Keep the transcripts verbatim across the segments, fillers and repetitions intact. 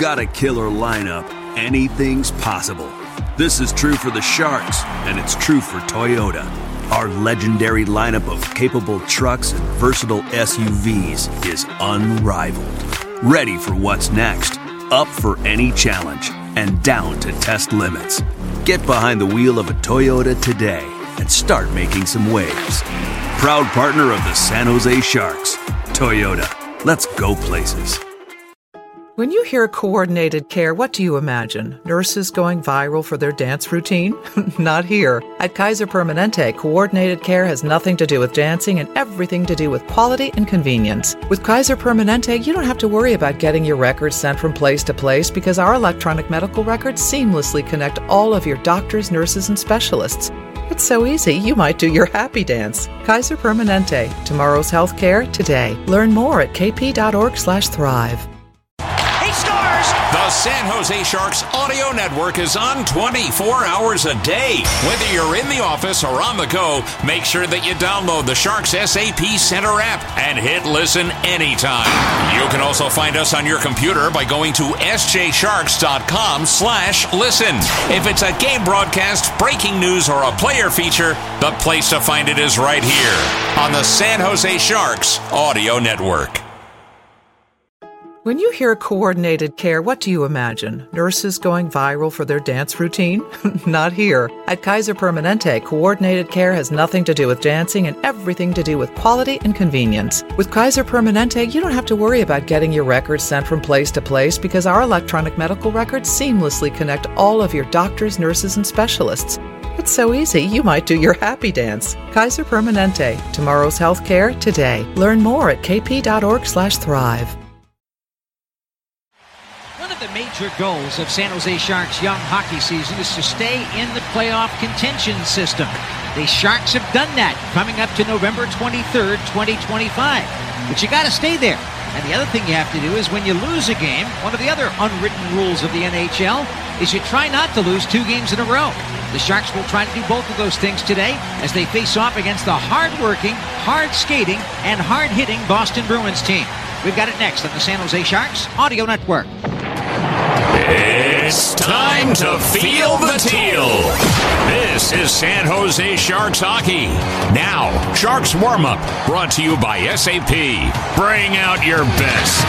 got a killer lineup, anything's possible. This is true for the Sharks, and it's true for Toyota. Our legendary lineup of capable trucks and versatile S U Vs is unrivaled. Ready for what's next, up for any challenge, and down to test limits. Get behind the wheel of a Toyota today and start making some waves. Proud partner of the San Jose Sharks. Toyota, let's go places. When you hear coordinated care, what do you imagine? Nurses going viral for their dance routine? Not here. At Kaiser Permanente, coordinated care has nothing to do with dancing and everything to do with quality and convenience. With Kaiser Permanente, you don't have to worry about getting your records sent from place to place because our electronic medical records seamlessly connect all of your doctors, nurses, and specialists. It's so easy, you might do your happy dance. Kaiser Permanente. Tomorrow's healthcare today. Learn more at kp.org slash thrive. The San Jose Sharks audio network is on twenty-four hours a day. Whether you're in the office or on the go, make sure that you download the Sharks S A P Center app and hit listen anytime. You can also find us on your computer by going to sjsharks.com slash listen. If it's a game broadcast, breaking news, or a player feature, the place to find it is right here on the San Jose Sharks audio network. When you hear coordinated care, what do you imagine? Nurses going viral for their dance routine? Not here. At Kaiser Permanente, coordinated care has nothing to do with dancing and everything to do with quality and convenience. With Kaiser Permanente, you don't have to worry about getting your records sent from place to place because our electronic medical records seamlessly connect all of your doctors, nurses, and specialists. It's so easy, you might do your happy dance. Kaiser Permanente. Tomorrow's healthcare today. Learn more at kp.org slash thrive. The major goals of San Jose Sharks' young hockey season is to stay in the playoff contention system. The Sharks have done that coming up to November twenty-third, twenty twenty-five. But you got to stay there. And the other thing you have to do is when you lose a game, one of the other unwritten rules of the N H L is you try not to lose two games in a row. The Sharks will try to do both of those things today as they face off against the hard-working, hard-skating, and hard-hitting Boston Bruins team. We've got it next on the San Jose Sharks Audio Network. It's time to feel the teal. This is San Jose Sharks hockey. Now, Sharks warm-up, brought to you by S A P. Bring out your best.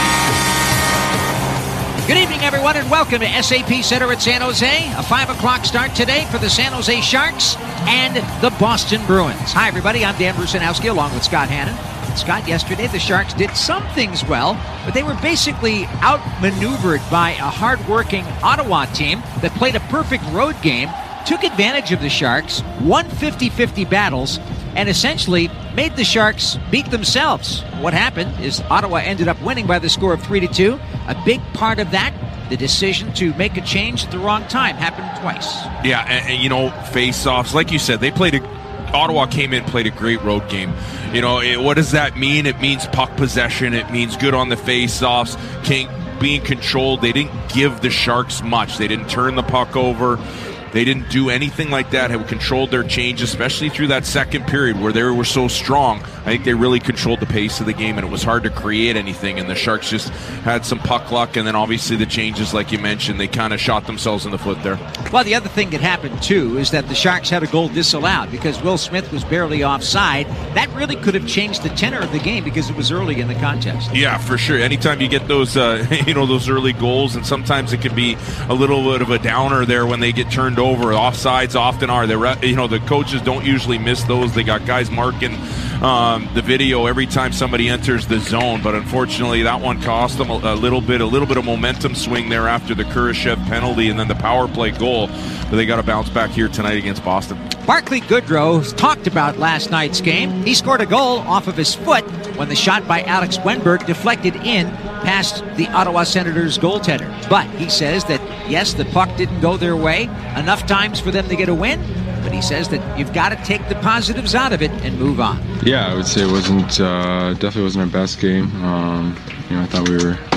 Good evening, everyone, and welcome to S A P Center at San Jose. A five o'clock start today for the San Jose Sharks and the Boston Bruins. Hi, everybody. I'm Dan Brusinowski, along with Scott Hannon. Scott, yesterday the Sharks did some things well, but they were basically outmaneuvered by a hard-working Ottawa team that played a perfect road game, took advantage of the Sharks, won fifty-fifty battles, and essentially made the Sharks beat themselves. What happened is Ottawa ended up winning by the score of three to two. A big part of that, the decision to make a change at the wrong time, happened twice. Yeah, and, and you know, face-offs, like you said, they played a Ottawa came in, played a great road game. You know, it, what does that mean? It means puck possession. It means good on the face-offs, being controlled. They didn't give the Sharks much. They didn't turn the puck over. They didn't do anything like that. Have controlled their change, especially through that second period where they were so strong. I think they really controlled the pace of the game, and it was hard to create anything. And the Sharks just had some puck luck, and then obviously the changes, like you mentioned, they kind of shot themselves in the foot there. Well, the other thing that happened, too, is that the Sharks had a goal disallowed because Will Smith was barely offside. That really could have changed the tenor of the game because it was early in the contest. Yeah, for sure. Anytime you get those, uh, you know, those early goals, and sometimes it can be a little bit of a downer there when they get turned over. Offsides often are. They, you know, the coaches don't usually miss those. They got guys marking um, the video every time somebody enters the zone. But unfortunately, that one cost them a, a little bit, a little bit of momentum swing there after the Kurashev penalty and then the power play goal. But they got to bounce back here tonight against Boston. Barclay Goodrow talked about last night's game. He scored a goal off of his foot when the shot by Alex Wenberg deflected in past the Ottawa Senators goaltender. But he says that, yes, the puck didn't go their way enough times for them to get a win, but he says that you've got to take the positives out of it and move on. Yeah, I would say it wasn't, uh, definitely wasn't our best game. Um, you know, I thought we were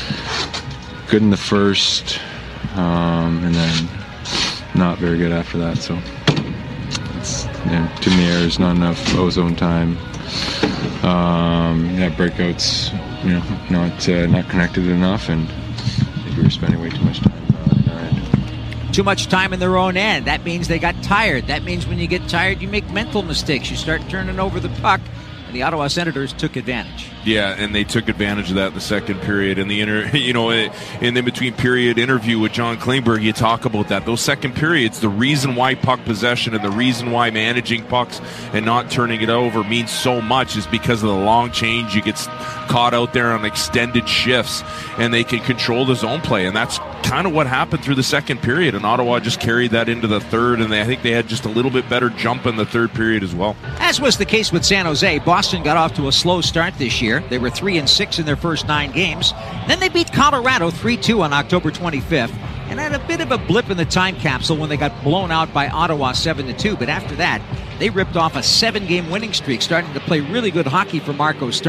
good in the first, um, and then not very good after that, so it's, you know, too many errors, not enough ozone time. Um, yeah, breakouts, you know, not uh, not connected enough, and like we were spending way too much time uh, in our end. Too much time in their own end. That means they got tired. That means when you get tired, you make mental mistakes. You start turning over the puck. And the Ottawa Senators took advantage. Yeah, and they took advantage of that in the second period. And the inter, you know, in the between period interview with John Klingberg, you talk about that. Those second periods, the reason why puck possession and the reason why managing pucks and not turning it over means so much is because of the long change. You get caught out there on extended shifts, and they can control the zone play. And that's kind of what happened through the second period. And Ottawa just carried that into the third, and they, I think they had just a little bit better jump in the third period as well. As was the case with San Jose, Boston got off to a slow start this year. They were three and six in their first nine games. Then they beat Colorado three two on October twenty-fifth, and had a bit of a blip in the time capsule when they got blown out by Ottawa seven to two. But after that, they ripped off a seven-game winning streak, starting to play really good hockey for Marco Stern.